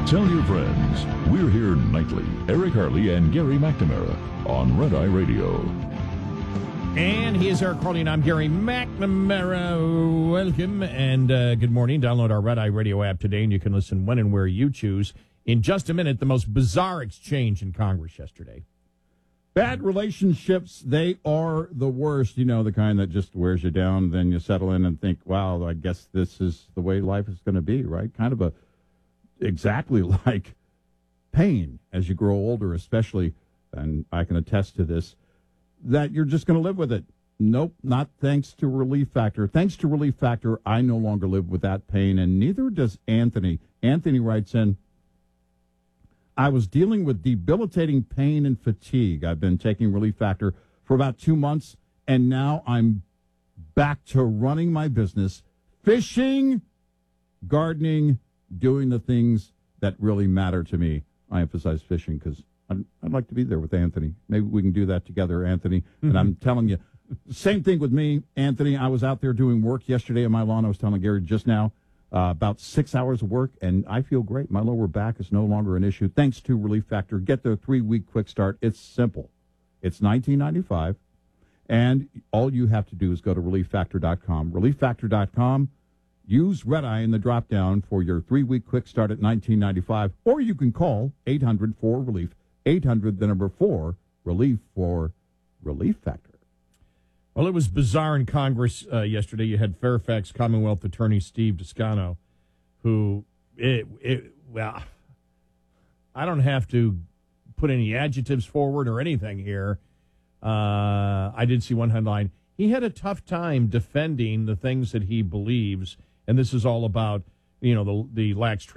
Tell your friends. We're here nightly. Eric Harley and Gary McNamara on Red Eye Radio. And he is Eric Harley, and I'm Gary McNamara. Welcome and good morning. Download our Red Eye Radio app today, and you can listen when and where you choose. In just a minute, the most bizarre exchange in Congress yesterday. Bad relationships, they are the worst. You know, the kind that just wears you down. Then you settle in and think, wow, I guess this is the way life is going to be, right? Kind of exactly like pain as you grow older, especially, and I can attest to this, that you're just going to live with it. Nope, not thanks to Relief Factor. Thanks to Relief Factor, I no longer live with that pain, and neither does Anthony. Anthony writes in, I was dealing with debilitating pain and fatigue. I've been taking Relief Factor for about 2 months, and now I'm back to running my business, fishing, gardening, doing the things that really matter to me. I emphasize fishing because I'd like to be there with Anthony. Maybe we can do that together, Anthony. Mm-hmm. And I'm telling you, same thing with me, Anthony. I was out there doing work yesterday on my lawn. I was telling Gary just now. About 6 hours of work, and I feel great. My lower back is no longer an issue. Thanks to Relief Factor. Get their 3-week quick start. It's simple. It's $19.95, and all you have to do is go to ReliefFactor.com. ReliefFactor.com. Use Red Eye in the drop-down for your 3-week quick start at $19.95, or you can call 800-4-RELIEF, 800-4-RELIEF for Relief Factor. Well, it was bizarre in Congress yesterday. You had Fairfax Commonwealth Attorney Steve Toscano, who, well, I don't have to put any adjectives forward or anything here. I did see one headline. He had a tough time defending the things that he believes, and this is all about, the lax treatment